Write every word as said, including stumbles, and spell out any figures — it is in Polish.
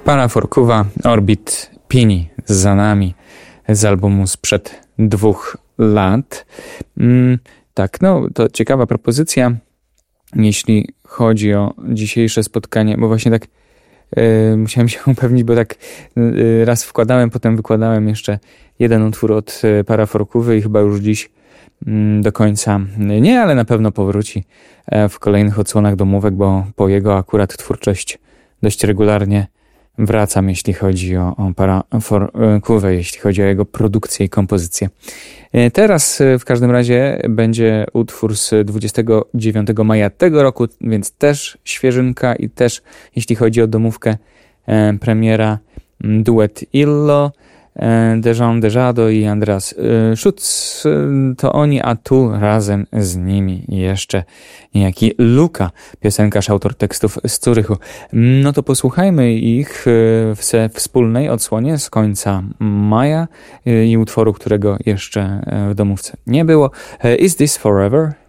Paraforkuwa, Orbit Pini za nami z albumu sprzed dwóch lat. Mm, tak, no to ciekawa propozycja, jeśli chodzi o dzisiejsze spotkanie, bo właśnie tak yy, musiałem się upewnić, bo tak yy, raz wkładałem, potem wykładałem jeszcze jeden utwór od yy, Paraforkuwy i chyba już dziś yy, do końca yy, nie, ale na pewno powróci yy, w kolejnych odsłonach domówek, bo po jego akurat twórczość dość regularnie wracam, jeśli chodzi o, o Paraforkuwę, jeśli chodzi o jego produkcję i kompozycję. Teraz w każdym razie będzie utwór z dwudziestego dziewiątego maja tego roku, więc też świeżynka i też, jeśli chodzi o domówkę, e, premiera, duet Illo, e, Dejan Dejado i Andreas e, Schutz, e, to oni, a tu razem z nimi jeszcze niejaki Luka, piosenkarz, autor tekstów z Zurychu. No to posłuchajmy ich w wspólnej odsłonie z końca maja i utworu, którego jeszcze w domówce nie było. Is This Forever?